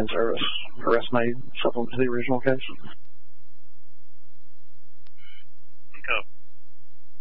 service. Arrest made, supplement to the original case.